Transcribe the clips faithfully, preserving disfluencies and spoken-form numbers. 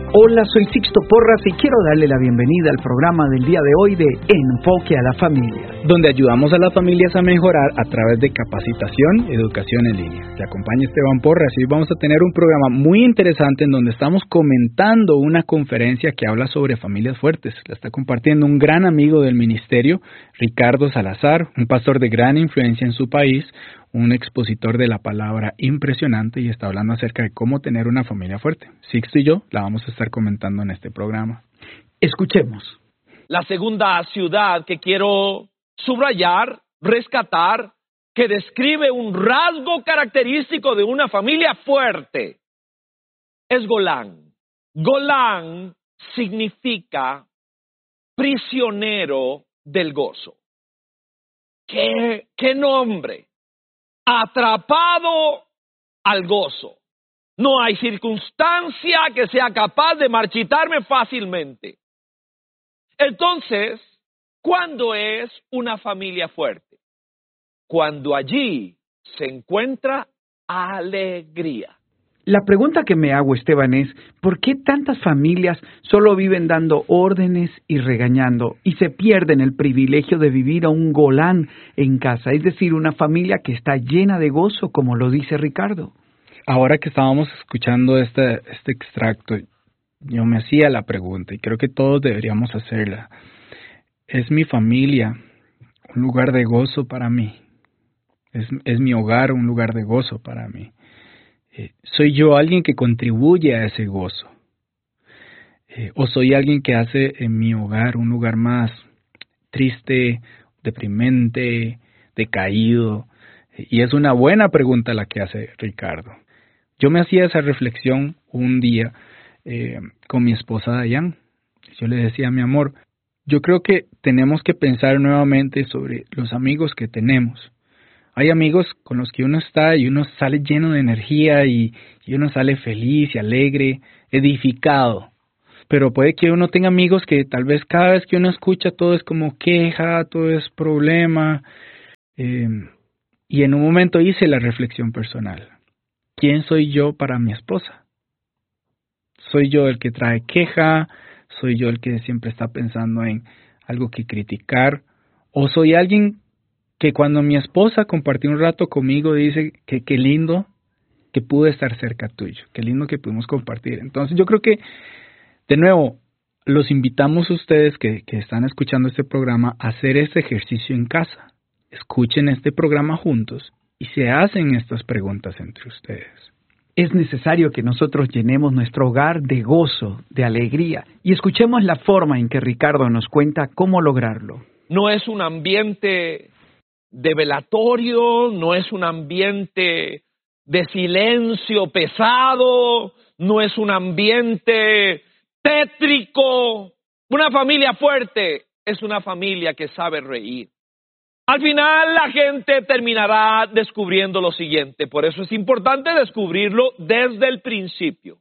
Hola, soy Sixto Porras y quiero darle la bienvenida al programa del día de hoy de Enfoque a la Familia, donde ayudamos a las familias a mejorar a través de capacitación y educación en línea. Te acompaña Esteban Porras y hoy vamos a tener un programa muy interesante en donde estamos comentando una conferencia que habla sobre familias fuertes. La está compartiendo un gran amigo del ministerio, Ricardo Salazar, un pastor de gran influencia en su país, un expositor de la palabra impresionante, y está hablando acerca de cómo tener una familia fuerte. Sixto y yo la vamos a estar comentando en este programa. Escuchemos. La segunda ciudad que quiero subrayar, rescatar, que describe un rasgo característico de una familia fuerte, es Golán. Golán significa prisionero del gozo. ¿Qué, qué nombre? Atrapado al gozo. No hay circunstancia que sea capaz de marchitarme fácilmente. Entonces, ¿cuándo es una familia fuerte? Cuando allí se encuentra alegría. La pregunta que me hago, Esteban, es ¿por qué tantas familias solo viven dando órdenes y regañando y se pierden el privilegio de vivir a un Golán en casa? Es decir, una familia que está llena de gozo, como lo dice Ricardo. Ahora que estábamos escuchando este, este extracto, yo me hacía la pregunta y creo que todos deberíamos hacerla. ¿Es mi familia un lugar de gozo para mí? ¿Es, es mi hogar un lugar de gozo para mí? Eh, ¿Soy yo alguien que contribuye a ese gozo? Eh, ¿O soy alguien que hace en mi hogar un lugar más triste, deprimente, decaído? Eh, y es una buena pregunta la que hace Ricardo. Yo me hacía esa reflexión un día eh, con mi esposa Dayan. Yo le decía, mi amor, yo creo que tenemos que pensar nuevamente sobre los amigos que tenemos. Hay amigos con los que uno está y uno sale lleno de energía y, y uno sale feliz y alegre, edificado. Pero puede que uno tenga amigos que tal vez cada vez que uno escucha todo es como queja, todo es problema. Eh, y en un momento hice la reflexión personal. ¿Quién soy yo para mi esposa? ¿Soy yo el que trae queja? ¿Soy yo el que siempre está pensando en algo que criticar? ¿O soy alguien que cuando mi esposa compartió un rato conmigo dice que qué lindo que pude estar cerca tuyo, qué lindo que pudimos compartir? Entonces yo creo que, de nuevo, los invitamos a ustedes que, que están escuchando este programa a hacer este ejercicio en casa. Escuchen este programa juntos y se hacen estas preguntas entre ustedes. Es necesario que nosotros llenemos nuestro hogar de gozo, de alegría, y escuchemos la forma en que Ricardo nos cuenta cómo lograrlo. No es un ambiente de velatorio, no es un ambiente de silencio pesado, no es un ambiente tétrico. Una familia fuerte es una familia que sabe reír. Al final la gente terminará descubriendo lo siguiente, por eso es importante descubrirlo desde el principio,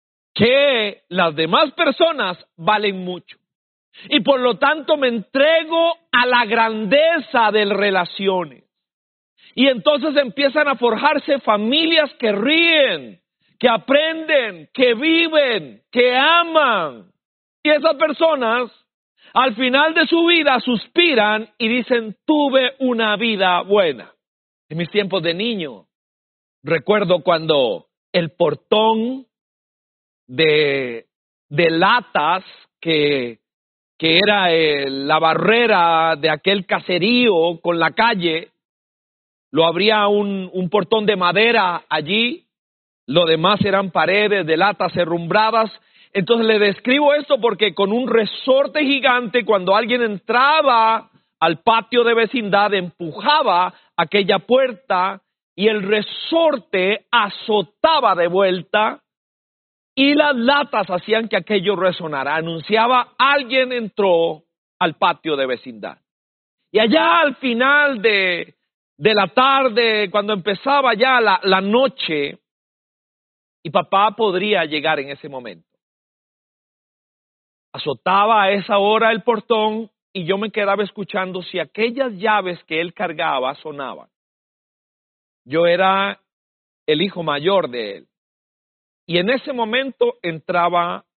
que las demás personas valen mucho. Y por lo tanto me entrego a la grandeza de las relaciones. Y entonces empiezan a forjarse familias que ríen, que aprenden, que viven, que aman. Y esas personas al final de su vida suspiran y dicen, tuve una vida buena. En mis tiempos de niño, recuerdo cuando el portón de, de latas que... que era eh, la barrera de aquel caserío con la calle, lo abría un, un portón de madera allí, lo demás eran paredes de latas herrumbradas. Entonces le describo esto porque con un resorte gigante, cuando alguien entraba al patio de vecindad, empujaba aquella puerta y el resorte azotaba de vuelta. Y las latas hacían que aquello resonara. Anunciaba, alguien entró al patio de vecindad. Y allá al final de, de la tarde, cuando empezaba ya la, la noche, y papá podría llegar en ese momento. Azotaba a esa hora el portón y yo me quedaba escuchando si aquellas llaves que él cargaba sonaban. Yo era el hijo mayor de él. Y en ese momento entraba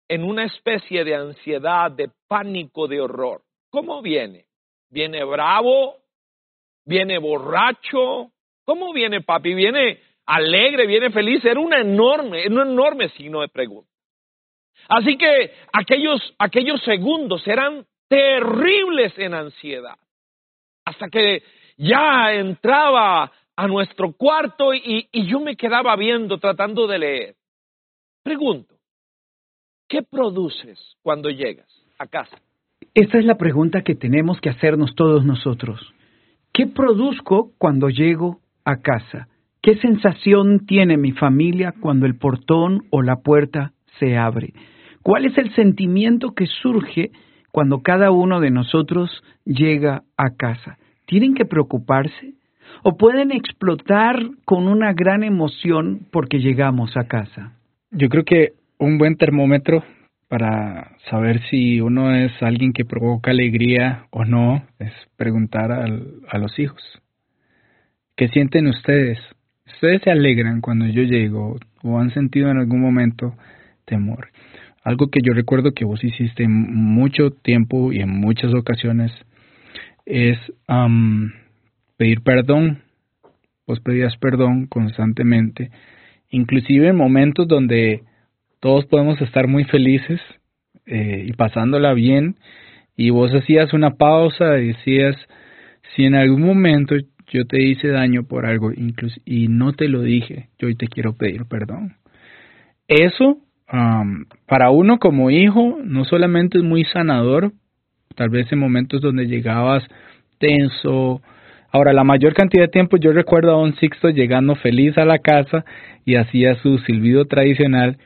en una especie de ansiedad, de pánico, de horror. ¿Cómo viene? ¿Viene bravo? ¿Viene borracho? ¿Cómo viene papi? ¿Viene alegre? ¿Viene feliz? Era una enorme, un enorme signo de pregunta. Así que aquellos, aquellos segundos eran terribles en ansiedad. Hasta que ya entraba a nuestro cuarto y, y yo me quedaba viendo, tratando de leer. Pregunto, ¿qué produces cuando llegas a casa? Esta es la pregunta que tenemos que hacernos todos nosotros. ¿Qué produzco cuando llego a casa? ¿Qué sensación tiene mi familia cuando el portón o la puerta se abre? ¿Cuál es el sentimiento que surge cuando cada uno de nosotros llega a casa? ¿Tienen que preocuparse? ¿O pueden explotar con una gran emoción porque llegamos a casa? Yo creo que un buen termómetro para saber si uno es alguien que provoca alegría o no es preguntar al, a los hijos. ¿Qué sienten ustedes? ¿Ustedes se alegran cuando yo llego o han sentido en algún momento temor? Algo que yo recuerdo que vos hiciste mucho tiempo y en muchas ocasiones es um, pedir perdón. Vos pedías perdón constantemente, inclusive en momentos donde todos podemos estar muy felices eh, y pasándola bien, y vos hacías una pausa y decías, si en algún momento yo te hice daño por algo incluso, y no te lo dije, yo hoy te quiero pedir perdón. Eso, um, para uno como hijo, no solamente es muy sanador, tal vez en momentos donde llegabas tenso. Ahora, la mayor cantidad de tiempo yo recuerdo a don Sixto llegando feliz a la casa y hacía su silbido tradicional.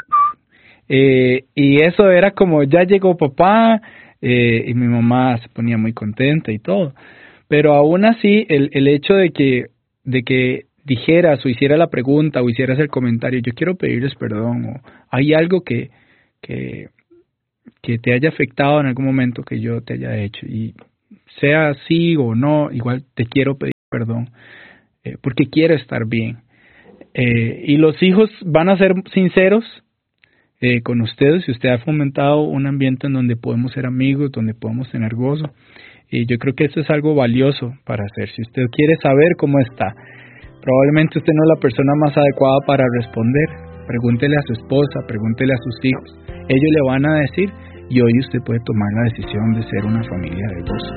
Eh, y eso era como, ya llegó papá, eh, y mi mamá se ponía muy contenta y todo. Pero aún así, el, el hecho de que, de que dijeras o hicieras la pregunta o hicieras el comentario, yo quiero pedirles perdón, o hay algo que, que, que te haya afectado en algún momento que yo te haya hecho, y sea así o no, igual te quiero pedir perdón, eh, porque quiero estar bien. Eh, y los hijos van a ser sinceros eh, con ustedes si usted ha fomentado un ambiente en donde podemos ser amigos, donde podemos tener gozo. Y yo creo que eso es algo valioso para hacer. Si usted quiere saber cómo está, probablemente usted no es la persona más adecuada para responder. Pregúntele a su esposa, pregúntele a sus hijos. Ellos le van a decir, y hoy usted puede tomar la decisión de ser una familia de gozo.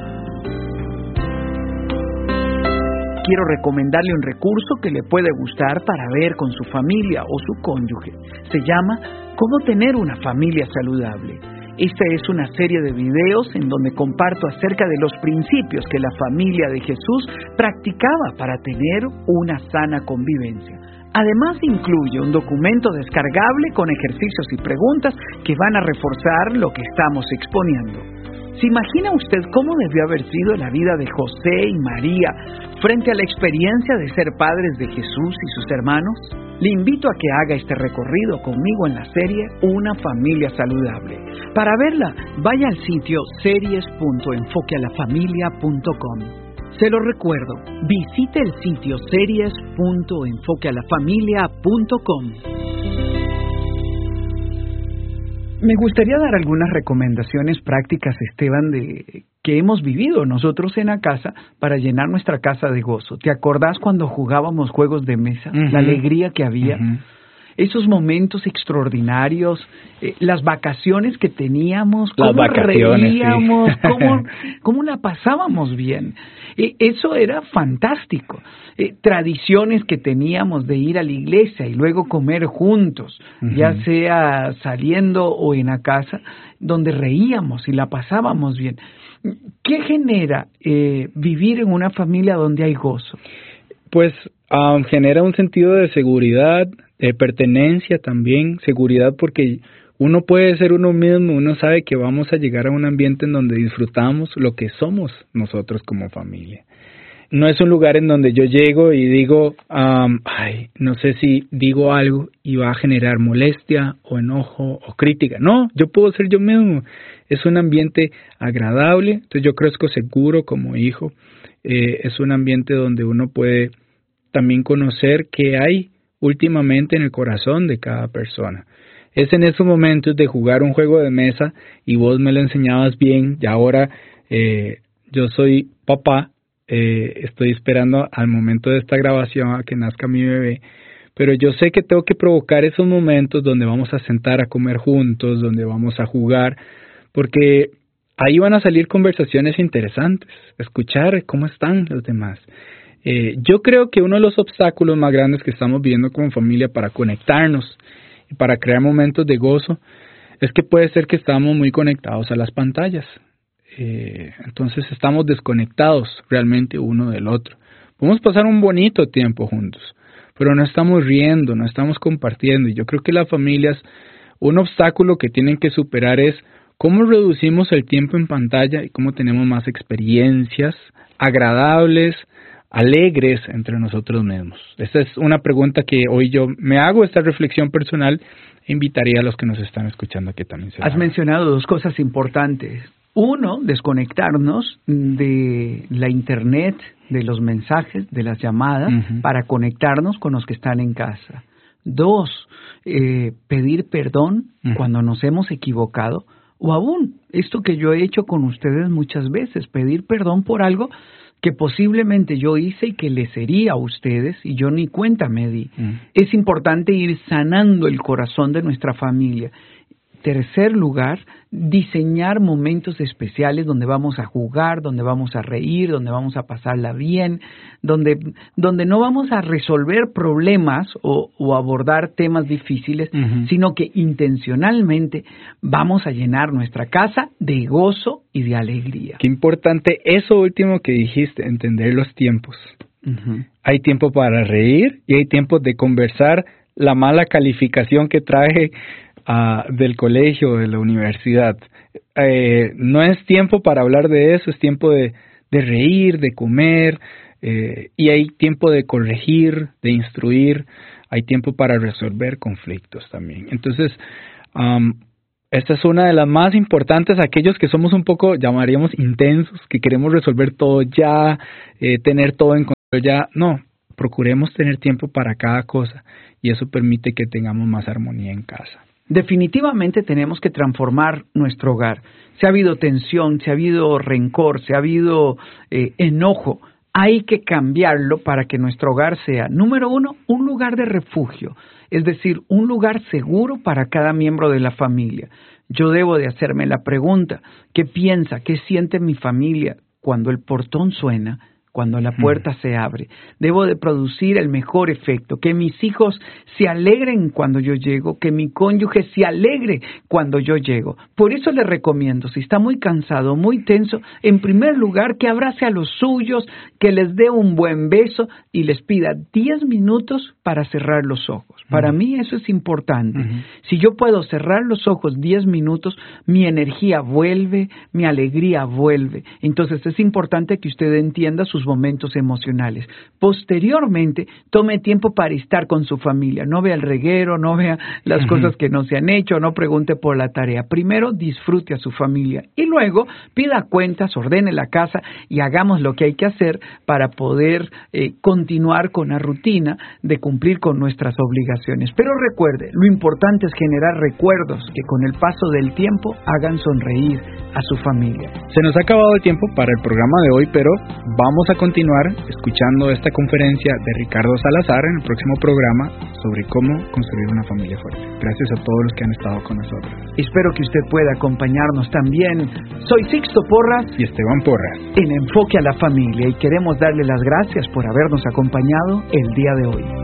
Quiero recomendarle un recurso que le puede gustar para ver con su familia o su cónyuge. Se llama ¿Cómo tener una familia saludable? Esta es una serie de videos en donde comparto acerca de los principios que la familia de Jesús practicaba para tener una sana convivencia. Además, incluye un documento descargable con ejercicios y preguntas que van a reforzar lo que estamos exponiendo. ¿Se imagina usted cómo debió haber sido la vida de José y María frente a la experiencia de ser padres de Jesús y sus hermanos? Le invito a que haga este recorrido conmigo en la serie Una Familia Saludable. Para verla, vaya al sitio series punto enfoque a la familia punto com. Se lo recuerdo, visite el sitio series punto enfoque a la familia punto com. Me gustaría dar algunas recomendaciones prácticas, Esteban, de que hemos vivido nosotros en la casa para llenar nuestra casa de gozo. ¿Te acordás cuando jugábamos juegos de mesa? Uh-huh. La alegría que había. Uh-huh. Esos momentos extraordinarios, eh, las vacaciones que teníamos, cómo las reíamos, sí. cómo, cómo la pasábamos bien. Eh, eso era fantástico. Eh, tradiciones que teníamos de ir a la iglesia y luego comer juntos, uh-huh. ya sea saliendo o en la casa, donde reíamos y la pasábamos bien. ¿Qué genera eh, vivir en una familia donde hay gozo? Pues um, genera un sentido de seguridad, de pertenencia también, seguridad porque uno puede ser uno mismo, uno sabe que vamos a llegar a un ambiente en donde disfrutamos lo que somos nosotros como familia. No es un lugar en donde yo llego y digo, um, ay, no sé si digo algo y va a generar molestia o enojo o crítica. No, yo puedo ser yo mismo. Es un ambiente agradable, entonces yo crezco seguro como hijo. Eh, es un ambiente donde uno puede también conocer qué hay últimamente en el corazón de cada persona. es en esos momentos de jugar un juego de mesa y vos me lo enseñabas bien y ahora eh, yo soy papá, eh, estoy esperando al momento de esta grabación a que nazca mi bebé, pero yo sé que tengo que provocar esos momentos donde vamos a sentar a comer juntos, donde vamos a jugar, porque ahí van a salir conversaciones interesantes, escuchar cómo están los demás. Eh, yo creo que uno de los obstáculos más grandes que estamos viviendo como familia para conectarnos y para crear momentos de gozo es que puede ser que estamos muy conectados a las pantallas. Eh, entonces estamos desconectados realmente uno del otro. Podemos pasar un bonito tiempo juntos, pero no estamos riendo, no estamos compartiendo. Y yo creo que las familias, un obstáculo que tienen que superar es cómo reducimos el tiempo en pantalla y cómo tenemos más experiencias agradables, alegres entre nosotros mismos. Esta es una pregunta que hoy yo me hago, esta reflexión personal, e invitaría a los que nos están escuchando a que también se la hagan. Has mencionado dos cosas importantes. Uno, desconectarnos de la internet, de los mensajes, de las llamadas, uh-huh. para conectarnos con los que están en casa. Dos, eh, pedir perdón uh-huh. cuando nos hemos equivocado, o aún, esto que yo he hecho con ustedes muchas veces, pedir perdón por algo que posiblemente yo hice y que les hería a ustedes y yo ni cuenta me di. Uh-huh. Es importante ir sanando el corazón de nuestra familia. Tercer lugar, diseñar momentos especiales donde vamos a jugar, donde vamos a reír, donde vamos a pasarla bien, donde, donde no vamos a resolver problemas o, o abordar temas difíciles, uh-huh. sino que intencionalmente vamos a llenar nuestra casa de gozo y de alegría. Qué importante eso último que dijiste, entender los tiempos. Uh-huh. Hay tiempo para reír y hay tiempo de conversar la mala calificación que trae Uh, del colegio, de la universidad. Eh, no es tiempo para hablar de eso, es tiempo de, de reír, de comer, eh, y hay tiempo de corregir, de instruir, hay tiempo para resolver conflictos también. Entonces, um, esta es una de las más importantes, aquellos que somos un poco, llamaríamos intensos, que queremos resolver todo ya, eh, tener todo en control ya. No, procuremos tener tiempo para cada cosa, y eso permite que tengamos más armonía en casa. Definitivamente tenemos que transformar nuestro hogar. Si ha habido tensión, si ha habido rencor, si ha habido eh, enojo, hay que cambiarlo para que nuestro hogar sea, número uno, un lugar de refugio, es decir, un lugar seguro para cada miembro de la familia. Yo debo de hacerme la pregunta, ¿qué piensa, qué siente mi familia cuando el portón suena? Cuando la puerta se abre, debo de producir el mejor efecto, que mis hijos se alegren cuando yo llego, que mi cónyuge se alegre cuando yo llego. Por eso les recomiendo, si está muy cansado, muy tenso, en primer lugar, que abrace a los suyos, que les dé un buen beso y les pida diez minutos para cerrar los ojos. Para uh-huh. mí eso es importante. Uh-huh. Si yo puedo cerrar los ojos diez minutos, mi energía vuelve, mi alegría vuelve. Entonces es importante que usted entienda sus momentos emocionales. Posteriormente, tome tiempo para estar con su familia. No vea el reguero, no vea las uh-huh. cosas que no se han hecho, no pregunte por la tarea. Primero, disfrute a su familia y luego pida cuentas, ordene la casa y hagamos lo que hay que hacer para poder eh, continuar con la rutina de cumplir con nuestras obligaciones. Pero recuerde, lo importante es generar recuerdos que con el paso del tiempo hagan sonreír a su familia. Se nos ha acabado el tiempo para el programa de hoy, pero vamos a continuar escuchando esta conferencia de Ricardo Salazar en el próximo programa sobre cómo construir una familia fuerte. Gracias a todos los que han estado con nosotros. Espero que usted pueda acompañarnos también. Soy Sixto Porras y Esteban Porras en Enfoque a la Familia y queremos darle las gracias por habernos acompañado el día de hoy.